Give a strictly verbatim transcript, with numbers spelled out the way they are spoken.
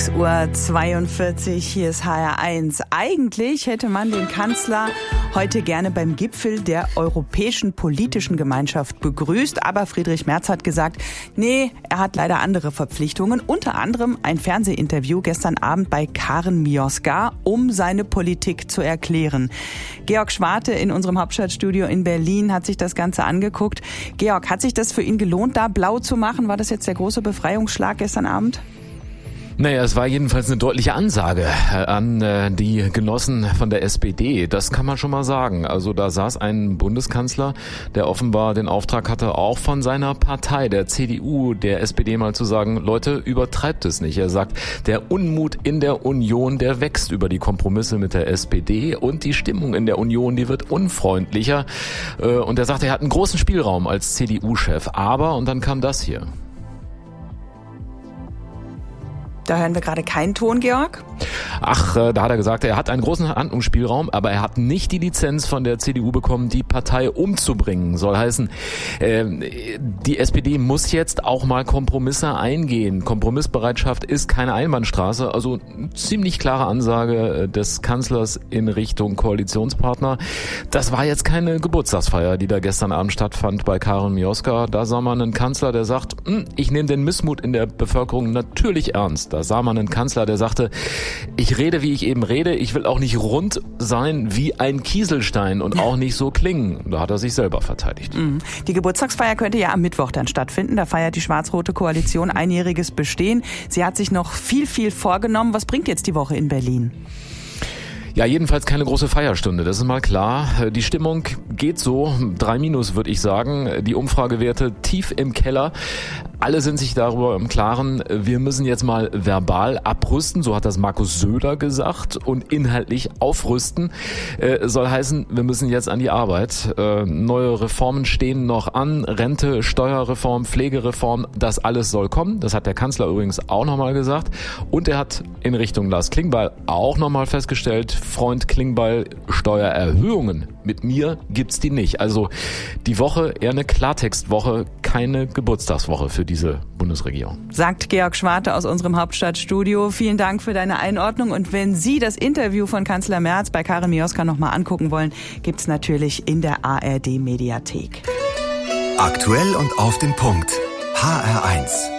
sechs Uhr zweiundvierzig, hier ist H R eins. Eigentlich hätte man den Kanzler heute gerne beim Gipfel der Europäischen Politischen Gemeinschaft begrüßt. Aber Friedrich Merz hat gesagt, nee, er hat leider andere Verpflichtungen. Unter anderem ein Fernsehinterview gestern Abend bei Karen Mioska, um seine Politik zu erklären. Georg Schwarte in unserem Hauptstadtstudio in Berlin hat sich das Ganze angeguckt. Georg, hat sich das für ihn gelohnt, da blau zu machen? War das jetzt der große Befreiungsschlag gestern Abend? Naja, es war jedenfalls eine deutliche Ansage an äh, die Genossen von der S P D. Das kann man schon mal sagen. Also da saß ein Bundeskanzler, der offenbar den Auftrag hatte, auch von seiner Partei, der C D U, der S P D mal zu sagen, Leute, übertreibt es nicht. Er sagt, der Unmut in der Union, der wächst über die Kompromisse mit der S P D und die Stimmung in der Union, die wird unfreundlicher. Äh, und er sagt, er hat einen großen Spielraum als C D U-Chef. Aber, und dann kam das hier. Da hören wir gerade keinen Ton, Georg. Ach, da hat er gesagt, er hat einen großen Handlungsspielraum, aber er hat nicht die Lizenz von der C D U bekommen, die Partei umzubringen. Soll heißen, äh, die S P D muss jetzt auch mal Kompromisse eingehen. Kompromissbereitschaft ist keine Einbahnstraße. Also ziemlich klare Ansage des Kanzlers in Richtung Koalitionspartner. Das war jetzt keine Geburtstagsfeier, die da gestern Abend stattfand bei Karen Mioska. Da sah man einen Kanzler, der sagt, ich nehme den Missmut in der Bevölkerung natürlich ernst. Da sah man einen Kanzler, der sagte, ich rede, wie ich eben rede, ich will auch nicht rund sein wie ein Kieselstein und auch nicht so klingen. Da hat er sich selber verteidigt. Die Geburtstagsfeier könnte ja am Mittwoch dann stattfinden. Da feiert die schwarz-rote Koalition einjähriges Bestehen. Sie hat sich noch viel, viel vorgenommen. Was bringt jetzt die Woche in Berlin? Ja, jedenfalls keine große Feierstunde, das ist mal klar. Die Stimmung geht so, drei Minus würde ich sagen, die Umfragewerte tief im Keller. Alle sind sich darüber im Klaren, wir müssen jetzt mal verbal abrüsten, so hat das Markus Söder gesagt, und inhaltlich aufrüsten. Äh, soll heißen, wir müssen jetzt an die Arbeit. Äh, neue Reformen stehen noch an, Rente, Steuerreform, Pflegereform, das alles soll kommen. Das hat der Kanzler übrigens auch nochmal gesagt. Und er hat in Richtung Lars Klingbeil auch nochmal festgestellt, Freund Klingbeil, Steuererhöhungen, mit mir gibt's die nicht. Also die Woche eher eine Klartextwoche, keine Geburtstagswoche für diese Bundesregierung. Sagt Georg Schwarte aus unserem Hauptstadtstudio. Vielen Dank für deine Einordnung. Und wenn Sie das Interview von Kanzler Merz bei Karen Mioska nochmal angucken wollen, gibt's natürlich in der A R D Mediathek. Aktuell und auf den Punkt. H R eins.